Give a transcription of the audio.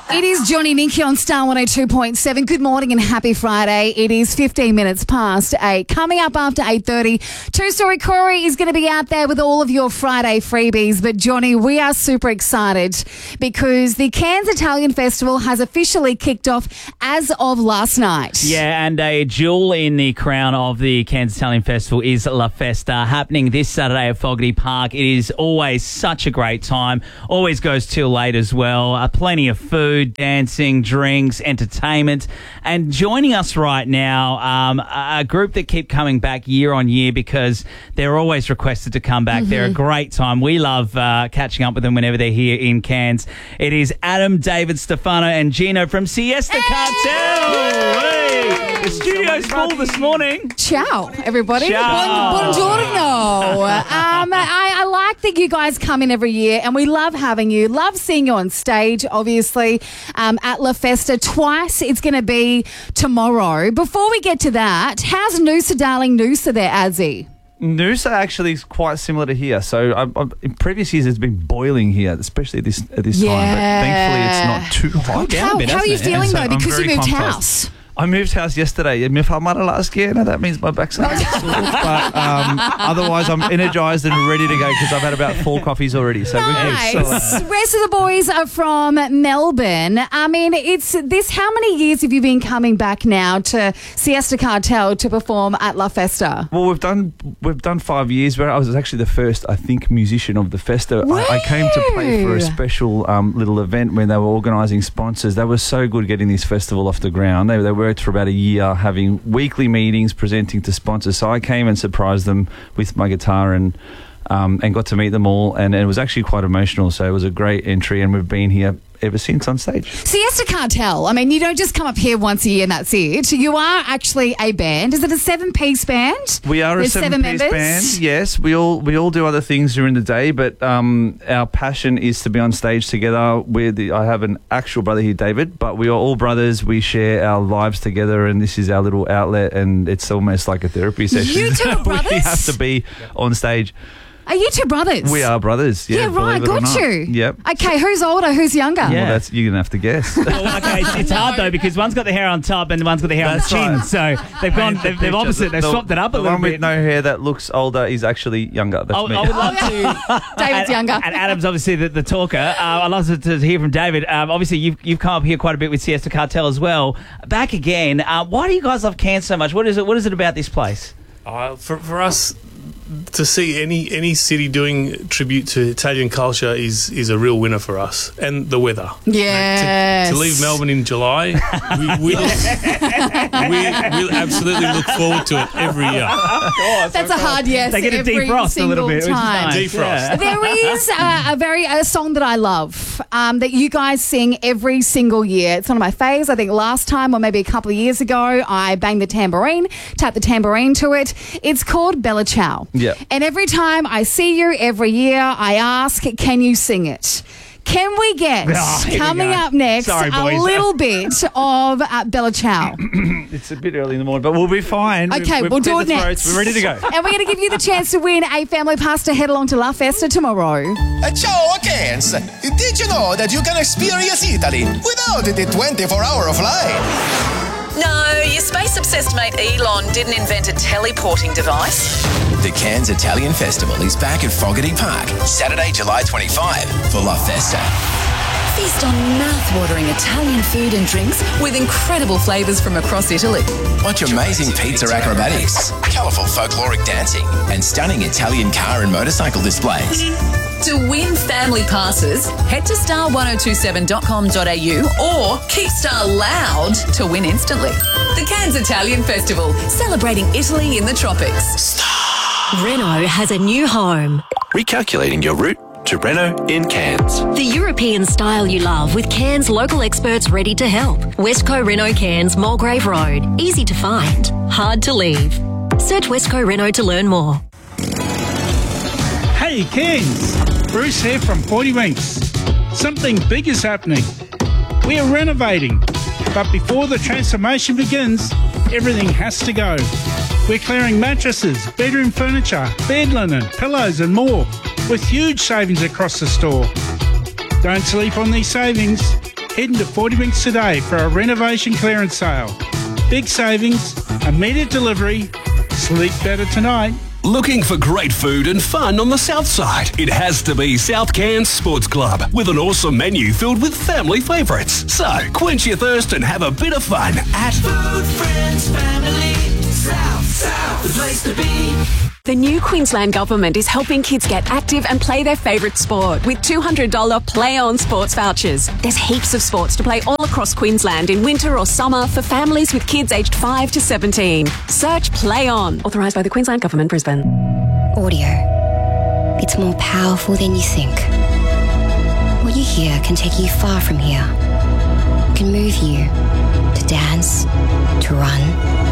It is Johnny Ninky on Star 102.7. Good morning and happy Friday. It is 15 minutes past 8. Coming up after 8:30, Two Story Corey is going to be out there with all of your Friday freebies. But Johnny, we are super excited because the Cairns Italian Festival has officially kicked off as of last night. Yeah, and a jewel in the crown of the Cairns Italian Festival is La Festa, happening this Saturday at Fogarty Park. It is always such a great time. Always goes till late as well. Plenty of food, dancing, drinks, entertainment. And joining us right now, a group that keep coming back year on year because they're always requested to come back. They're a great time. We love catching up with them whenever they're here in Cairns. It is Adam, David, Stefano and Gino from Siesta Cartel. Hey! The studio's full this morning. Ciao, everybody. Ciao. Buongiorno. I like that you guys come in every year and we love having you. Love seeing you on stage, obviously, at La Festa twice. It's going to be tomorrow. Before we get to that, how's Noosa Darling Noosa there, Adzi? Noosa actually is quite similar to here. So in previous years, it's been boiling here, especially at this time. But thankfully, it's not too hot. How are you feeling, though, because you moved house? I moved house yesterday. My farmara last year. Now that means my back's up. But otherwise, I'm energized and ready to go because I've had about 4 coffees already. So nice. we're good. Rest of the boys are from Melbourne. I mean, it's this. How many years have you been coming back now to Siesta Cartel to perform at La Festa? Well, we've done 5 years. Where I was actually the first, I think, musician of the festa. I came to play for a special little event when they were organising sponsors. They were so good getting this festival off the ground. They worked for about a year, having weekly meetings, presenting to sponsors. So I came and surprised them with my guitar and got to meet them all. And it was actually quite emotional. So it was a great entry, and we've been here ever since on stage. Siesta Cartel, I mean, you don't just come up here once a year and that's it. You are actually a band. Is it a 7-piece band? We are There's a 7-piece band. Yes, we all do other things during the day, but our passion is to be on stage together. I have an actual brother here, David, but we are all brothers. We share our lives together, and this is our little outlet, and it's almost like a therapy session. You two are brothers? We have to be on stage. Are you two brothers? We are brothers. Yeah, right. Got you. Yep. Okay, who's older? Who's younger? Yeah. Well, you're going to have to guess. Well, okay, it's hard though because one's got the hair on top and one's got the hair on the chin. Right. So they've opposite. They've swapped it up a little bit. The one with no hair that looks older is actually younger. That's me. I would love to. David's younger. And Adam's obviously the talker. I'd love to hear from David. Obviously, you've come up here quite a bit with Siesta Cartel as well. Back again. Why do you guys love Cairns so much? What is it about this place? For us, to see any city doing tribute to Italian culture is a real winner for us, and the weather. Yes. To leave Melbourne in July, we'll absolutely look forward to it every year. That's a hard yes. They get a defrost a little bit, which is nice. Defrost. There is a song that I love that you guys sing every single year. It's one of my faves. I think last time or maybe a couple of years ago, I banged the tambourine, tapped the tambourine to it. It's called Bella Ciao. Yeah. And every time I see you, every year, I ask, can you sing it? Can we get, coming up next, a little bit of Bella Ciao? It's a bit early in the morning, but we'll be fine. Okay, we'll do it next. We're ready to go. And we're going to give you the chance to win a family pass to head along to La Festa tomorrow. Ciao, Cairns! Did you know that you can experience Italy without the 24-hour flight? No, your space-obsessed mate Elon didn't invent a teleporting device. The Cairns Italian Festival is back at Fogarty Park, Saturday, July 25 for La Festa. Feast on mouth-watering Italian food and drinks with incredible flavours from across Italy. Watch amazing pizza acrobatics, colourful folkloric dancing, and stunning Italian car and motorcycle displays. To win family passes, head to star1027.com.au or keep Star loud to win instantly. The Cairns Italian Festival, celebrating Italy in the tropics. Renault has a new home. Recalculating your route to Renault in Cairns. The European style you love with Cairns local experts ready to help. Westco Renault Cairns, Mulgrave Road. Easy to find, hard to leave. Search Westco Renault to learn more. Hey Cairns, Bruce here from 40 Winks. Something big is happening. We are renovating, but before the transformation begins, everything has to go. We're clearing mattresses, bedroom furniture, bed linen, pillows and more, with huge savings across the store. Don't sleep on these savings. Head into 40 Winks today for a renovation clearance sale. Big savings, immediate delivery, sleep better tonight. Looking for great food and fun on the south side? It has to be South Cairns Sports Club with an awesome menu filled with family favourites. So quench your thirst and have a bit of fun at Food, Friends, Family, South, the place to be. The new Queensland Government is helping kids get active and play their favourite sport with $200 Play On sports vouchers. There's heaps of sports to play all across Queensland in winter or summer for families with kids aged 5 to 17. Search Play On. Authorised by the Queensland Government, Brisbane. Audio. It's more powerful than you think. What you hear can take you far from here. It can move you to dance, to run,